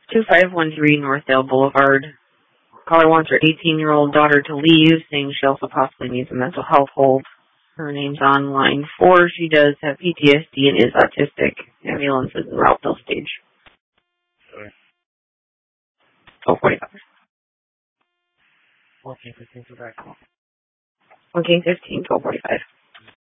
2513 Northdale Boulevard. Caller wants her 18-year-old daughter to leave, saying she also possibly needs a mental health hold. Her name's on line 4. She does have PTSD and is autistic. Ambulance is in Rockville stage. Sorry. 1245. 1415 for back. 1415, 1245.